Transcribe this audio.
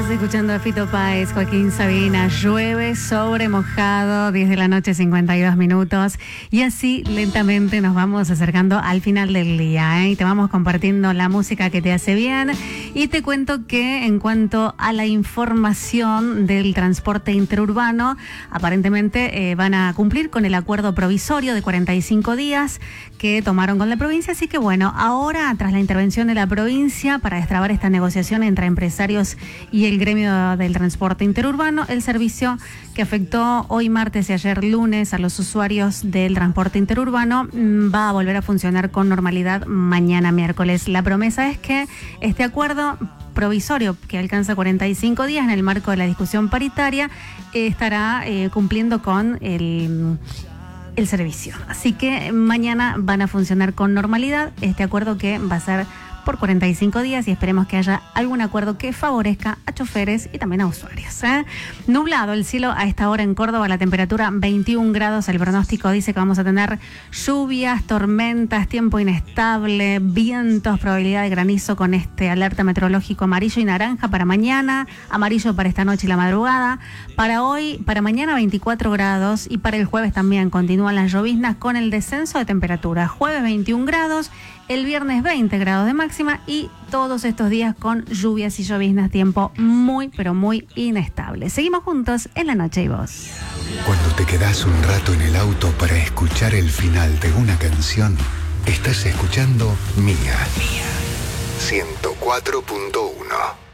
Estás escuchando a Fito Páez, Joaquín Sabina. Llueve sobre mojado, 10 de la noche, 52 minutos. Y así lentamente nos vamos acercando al final del día, y te vamos compartiendo la música que te hace bien. Y te cuento que en cuanto a la información del transporte interurbano, aparentemente van a cumplir con el acuerdo provisorio de 45 días que tomaron con la provincia. Así que bueno, ahora tras la intervención de la provincia para destrabar esta negociación entre empresarios y el gremio del transporte interurbano, el servicio que afectó hoy martes y ayer lunes a los usuarios del transporte interurbano va a volver a funcionar con normalidad mañana miércoles. La promesa es que este acuerdo provisorio, que alcanza 45 días en el marco de la discusión paritaria, estará cumpliendo con el servicio. Así que mañana van a funcionar con normalidad este acuerdo, que va a ser por 45 días, y esperemos que haya algún acuerdo que favorezca a choferes y también a usuarios. Nublado el cielo a esta hora en Córdoba, la temperatura 21 grados. El pronóstico dice que vamos a tener lluvias, tormentas, tiempo inestable, vientos, probabilidad de granizo, con este alerta meteorológico amarillo y naranja para mañana, amarillo para esta noche y la madrugada. Para hoy, para mañana 24 grados, y para el jueves también continúan las lloviznas con el descenso de temperatura. Jueves 21 grados, el viernes 20 grados de máxima, y todos estos días con lluvias y lloviznas, tiempo muy, pero muy inestable. Seguimos juntos en La Noche y Voz. Cuando te quedás un rato en el auto para escuchar el final de una canción, estás escuchando Mía 104.1.